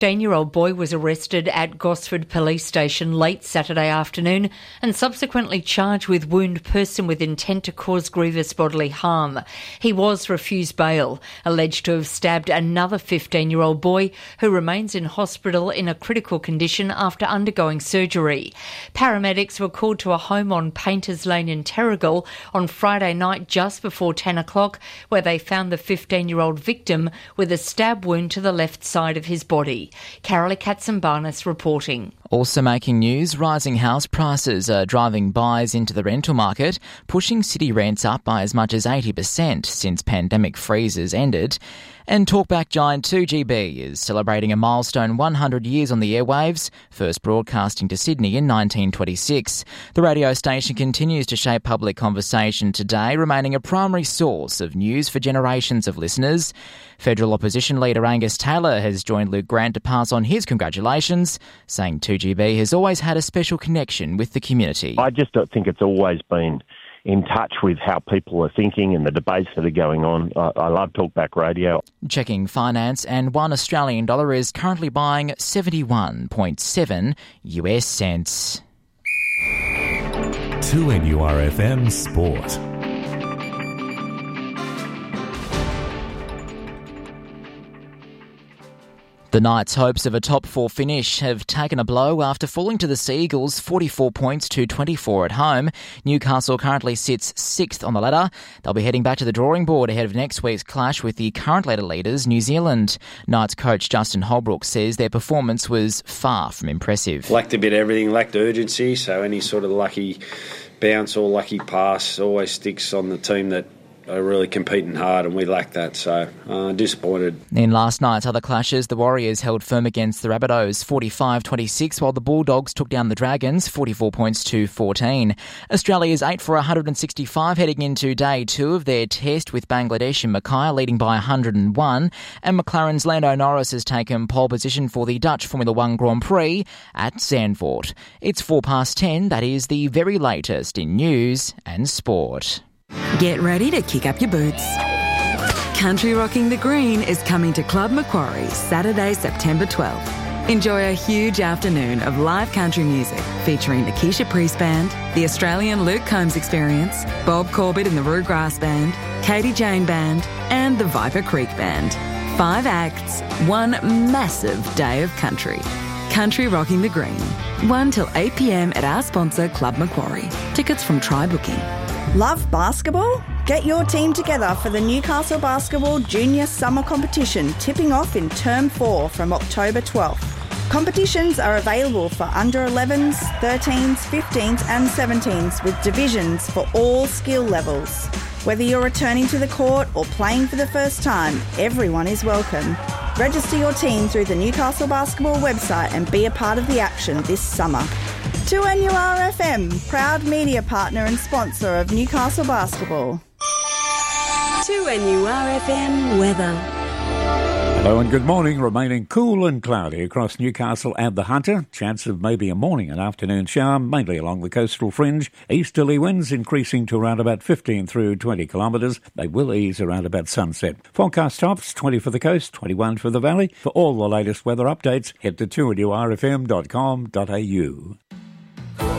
15-year-old boy was arrested at Gosford Police Station late Saturday afternoon and subsequently charged with wound person with intent to cause grievous bodily harm. He was refused bail, alleged to have stabbed another 15-year-old boy who remains in hospital in a critical condition after undergoing surgery. Paramedics were called to a home on Painters Lane in Terrigal on Friday night just before 10 o'clock, where they found the 15-year-old victim with a stab wound to the left side of his body. Carolee Katzenbarnes reporting. Also making news, rising house prices are driving buyers into the rental market, pushing city rents up by as much as 80% since pandemic freezes ended. And talkback giant 2GB is celebrating a milestone 100 years on the airwaves, first broadcasting to Sydney in 1926. The radio station continues to shape public conversation today, remaining a primary source of news for generations of listeners. Federal opposition leader Angus Taylor has joined Luke Grant to pass on his congratulations, saying 2GB has always had a special connection with the community. I just don't think it's always been in touch with how people are thinking and the debates that are going on. I love Talkback Radio. Checking finance, and $1 Australian dollar is currently buying 71.7 US cents. 2NURFM Sport. The Knights' hopes of a top four finish have taken a blow after falling to the Sea Eagles 44 points to 24 at home. Newcastle currently sits sixth on the ladder. They'll be heading back to the drawing board ahead of next week's clash with the current ladder leaders, New Zealand. Knights coach Justin Holbrook says their performance was far from impressive. Lacked a bit of everything, lacked urgency, so any sort of lucky bounce or lucky pass always sticks on the team that are really competing hard, and we lack that, so disappointed. In last night's other clashes, the Warriors held firm against the Rabbitohs 45-26, while the Bulldogs took down the Dragons 44 points to 14. Australia's 8 for 165 heading into day two of their test with Bangladesh in Mackay, leading by 101, and McLaren's Lando Norris has taken pole position for the Dutch Formula One Grand Prix at Zandvoort. It's 10:04, that is the very latest in news and sport. Get ready to kick up your boots. Country Rocking the Green is coming to Club Macquarie Saturday, September 12th. Enjoy a huge afternoon of live country music featuring the Keisha Priest Band, the Australian Luke Combs Experience, Bob Corbett and the Roo Grass Band, Katie Jane Band, and the Viper Creek Band. 5 acts, one massive day of country. Country Rocking the Green. 1 till 8 p.m. at our sponsor, Club Macquarie. Tickets from Try Booking. Love basketball? Get your team together for the Newcastle Basketball Junior Summer Competition, tipping off in Term 4 from October 12th. Competitions are available for under 11s, 13s, 15s and 17s with divisions for all skill levels. Whether you're returning to the court or playing for the first time, everyone is welcome. Register your team through the Newcastle Basketball website and be a part of the action this summer. 2NURFM, proud media partner and sponsor of Newcastle Basketball. 2NURFM weather. Hello and good morning. Remaining cool and cloudy across Newcastle and the Hunter. Chance of maybe a morning and afternoon shower, mainly along the coastal fringe. Easterly winds increasing to around about 15 through 20 kilometres. They will ease around about sunset. Forecast tops, 20 for the coast, 21 for the valley. For all the latest weather updates, head to 2NURFM.com.au.